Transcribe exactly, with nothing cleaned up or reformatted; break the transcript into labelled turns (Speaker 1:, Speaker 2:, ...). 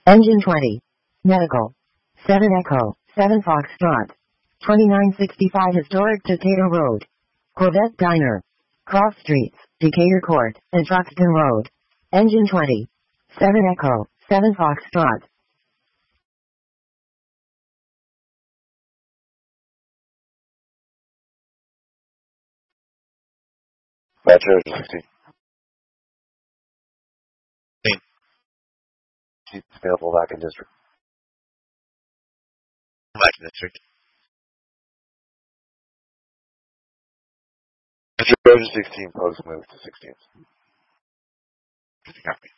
Speaker 1: Engine twenty. Medical. seven Echo, seven Foxtrot. twenty-nine sixty-five Historic Decatur Road. Corvette Diner. Cross Streets, Decatur Court, and Truxton Road. Engine twenty. seven Echo, seven Foxtrot.
Speaker 2: Metro sixteen. She's available back in district.
Speaker 3: Back in district.
Speaker 2: Metro sixteen, post move to sixteen.
Speaker 3: Copy.